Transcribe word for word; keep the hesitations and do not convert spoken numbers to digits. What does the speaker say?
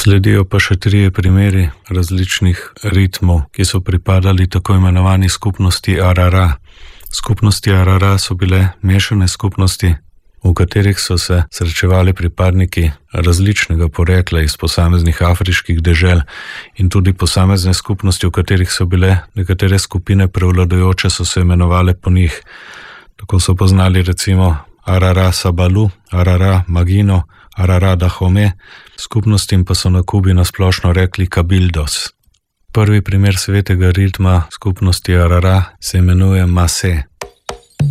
Sledijo pa še trije primeri različnih ritmov, ki so pripadali tako imenovani skupnosti Arara. Skupnosti Arara so bile mešane skupnosti, v katerih so se srečevali pripadniki različnega porekla iz posameznih afriških dežel in tudi posamezne skupnosti, v katerih so bile nekatere skupine prevladujoče, so se imenovale po njih. Tako so poznali recimo Arara Sabalu, Arara Magino, Arara Dahome, skupnostim pa so na Kubi nasplošno rekli Kabildos. Prvi primer svetega ritma skupnosti Arara se imenuje Mase.